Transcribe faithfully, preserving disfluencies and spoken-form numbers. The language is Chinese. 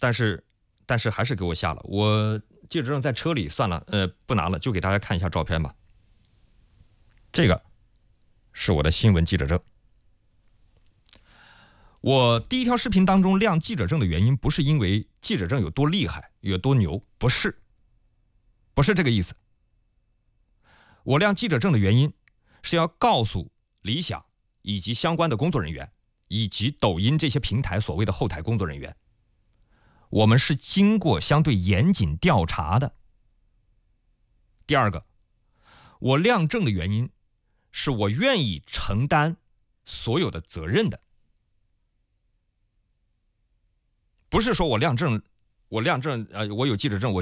但是但是还是给我下了。我记者证在车里，算了，呃，不拿了，就给大家看一下照片吧。这个是我的新闻记者证。我第一条视频当中亮记者证的原因，不是因为记者证有多厉害、有多牛，不是，不是这个意思。我亮记者证的原因，是要告诉理想以及相关的工作人员，以及抖音这些平台所谓的后台工作人员，我们是经过相对严谨调查的。第二个，我亮证的原因，是我愿意承担所有的责任的。不是说我亮证，我亮证，呃，我有记者证，我